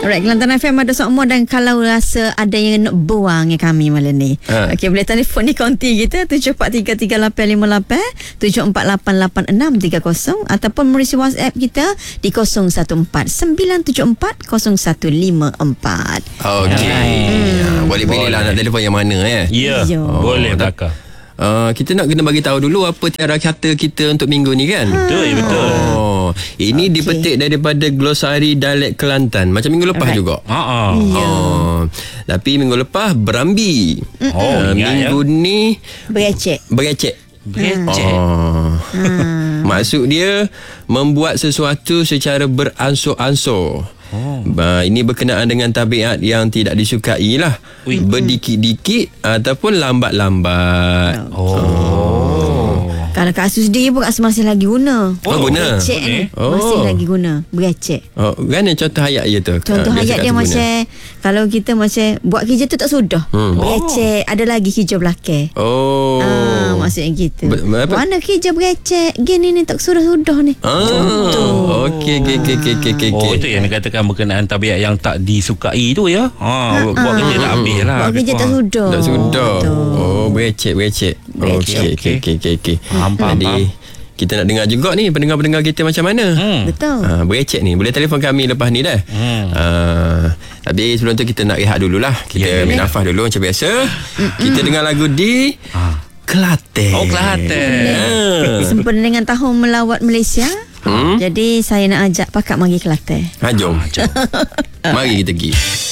Alright, Kelantan FM ada semua. Dan kalau rasa ada yang nak buang dengan kami malam ni, okey, boleh telefon di konti kita 74338858 74888630 ataupun merisi WhatsApp kita di 0149740154. Okey. Boleh pilih lah nak telefon yang mana Ya, boleh Belakang. Kita nak kena bagi tahu dulu apa tiara kata kita untuk minggu ni kan. Betul. Ini dipetik daripada glosari dialek Kelantan macam minggu lepas juga. Tapi minggu lepas berambi. Minggu ni Berecek. Maksud dia membuat sesuatu secara beransur-ansur. Ini berkenaan dengan tabiat yang tidak disukai lah. Berdikit-dikit ataupun lambat-lambat. Kalau Kak Asus sendiri pun masih lagi guna. Guna? Berecek ni. Masih lagi guna. Berecek. Kan contoh hayat dia tu. Contoh hayat dia macam kalau kita macam buat kerja tu tak sudah. Berecek. Ada lagi kerja belakang. Maksudnya gitu. Mana kerja berecek? Gini ni tak sudah-sudah ni. Contoh. Okey. Itu yang dikatakan berkenaan tabiat yang tak disukai tu ya. Buat kerja tak habis lah. Buat kerja tak sudah. Berecek. Okey. Faham. Kita nak dengar juga ni pendengar-pendengar kita macam mana. Betul. Berecek ni boleh telefon kami lepas ni dah. Tapi sebelum tu kita nak rehat dululah. Kita ambil nafas dulu macam biasa. Kita dengar lagu di Kelantan. Kelantan. Sempena dengan tahun melawat Malaysia. Jadi saya nak ajak pakak mari Kelantan. Jom. Mari kita pergi.